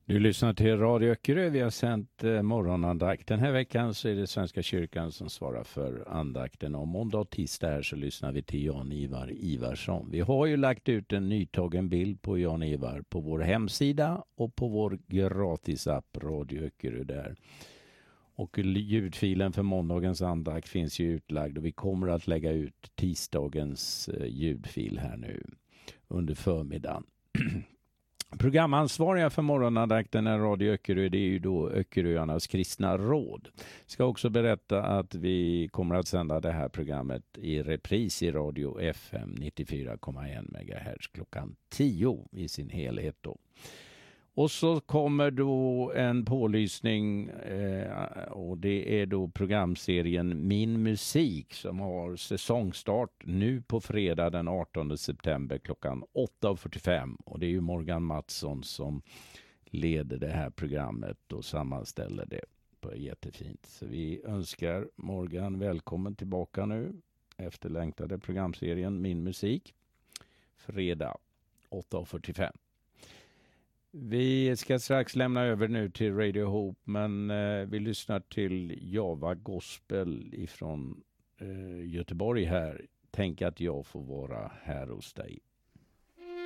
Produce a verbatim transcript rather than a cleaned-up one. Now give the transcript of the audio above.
Du lyssnar till Radio Öckerö. Vi har sänt eh, morgonandakt. Den här veckan så är det Svenska kyrkan som svarar för andakten. Om måndag och tisdag här så lyssnar vi till Jan-Ivar Ivarsson. Vi har ju lagt ut en nytagen bild på Jan-Ivar på vår hemsida och på vår gratisapp Radio Öckerö där. Och ljudfilen för måndagens andakt finns ju utlagd och vi kommer att lägga ut tisdagens eh, ljudfil här nu under förmiddagen. Programansvariga för morgonandakten är Radio Öckerö, det är ju då Öckeröarnas kristna råd. Ska också berätta att vi kommer att sända det här programmet i repris i Radio F M nittiofyra komma ett megahertz klockan tio i sin helhet då. Och så kommer då en pålysning eh, och det är då programserien Min musik som har säsongstart nu på fredag den artonde september klockan åtta fyrtiofem. Och det är ju Morgan Mattsson som leder det här programmet och sammanställer det på jättefint. Så vi önskar Morgan välkommen tillbaka nu efter längtade programserien Min musik fredag åtta fyrtiofem. Vi ska strax lämna över nu till Radio Hope, men eh, vi lyssnar till Java Gospel ifrån eh, Göteborg här. Tänk att jag får vara här hos dig.